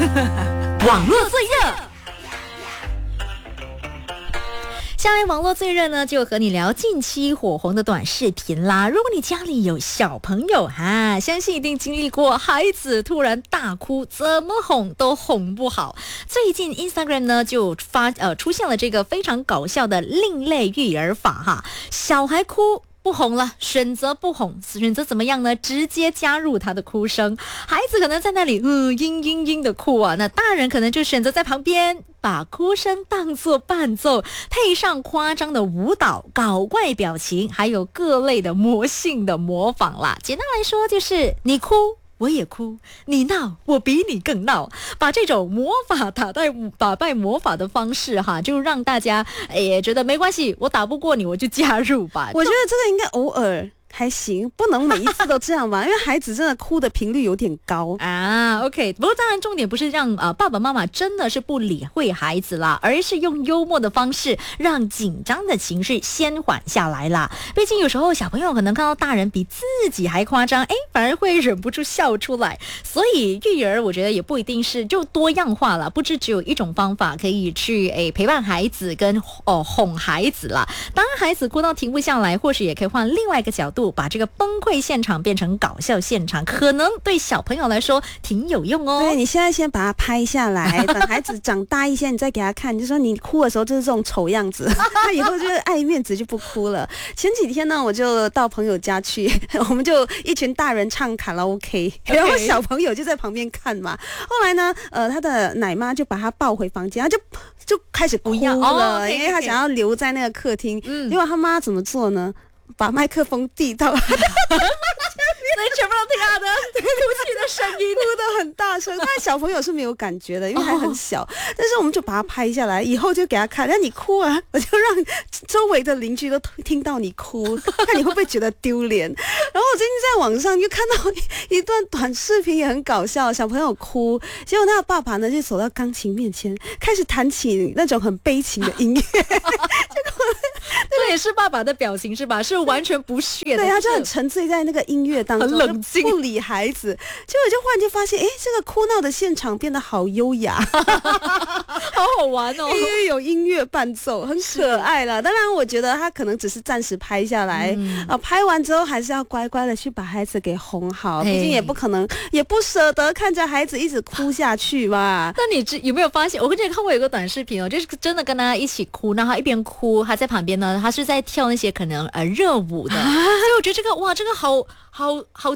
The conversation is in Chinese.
网络最热。下面网络最热呢，就和你聊近期火红的短视频啦。如果你家里有小朋友相信一定经历过孩子突然大哭，怎么哄都哄不好。最近 Instagram 呢就出现了这个非常搞笑的另类育儿法小孩哭不哄了，选择不哄，选择怎么样呢？直接加入他的哭声，孩子可能在那里嘤的哭啊，那大人可能就选择在旁边把哭声当作伴奏，配上夸张的舞蹈、搞怪表情，还有各类的魔性的模仿啦。简单来说就是你哭我也哭，你闹我比你更闹，把这种魔法打败魔法的方式就让大家也觉得没关系，我打不过你我就加入吧。 我觉得这个应该偶尔还行，不能每一次都这样吧，因为孩子真的哭的频率有点高 OK， 不过当然重点不是让爸爸妈妈真的是不理会孩子啦，而是用幽默的方式让紧张的情绪先缓下来啦。毕竟有时候小朋友可能看到大人比自己还夸张，反而会忍不住笑出来。所以育儿我觉得也不一定是就多样化啦，不只有一种方法可以去陪伴孩子跟哄孩子啦。当孩子哭到停不下来，或许也可以换另外一个角度，把这个崩溃现场变成搞笑现场，可能对小朋友来说挺有用哦。 对，你现在先把它拍下来，等孩子长大一些你再给他看，就说你哭的时候就是这种丑样子，他以后就是爱面子就不哭了。前几天呢我就到朋友家去，我们就一群大人唱卡拉 OK， 然后小朋友就在旁边看嘛。后来呢他的奶妈就把他抱回房间，他就开始哭了，因为他想要留在那个客厅。结果他妈怎么做呢？把麦克风递到所以全部都听他的哭泣的声音， 哭得很大声。但小朋友是没有感觉的，因为还很小。但是我们就把它拍下来，以后就给他看。那你哭啊，我就让周围的邻居都听到你哭，看你会不会觉得丢脸。然后我最近在网上就看到一段短视频，也很搞笑。小朋友哭，结果他的爸爸呢就走到钢琴面前，开始弹起那种很悲情的音乐。 这也是爸爸的表情是吧？是完全不屑的。 对，他就很沉醉在那个音乐当中， 很冷静， 不理孩子。结果就忽然间发现，这个哭闹的现场变得好优雅， 好好玩哦！ 因为有音乐伴奏，很可爱啦。当然，我觉得他可能只是暂时拍下来，拍完之后还是要乖乖的去把孩子给哄好，毕竟也不可能，也不舍得看着孩子一直哭下去嘛。 那你有没有发现？我之前看过有个短视频就是真的跟他一起哭，然后他一边哭，他在旁边呢，他是在跳那些可能热舞的。所以我觉得这个好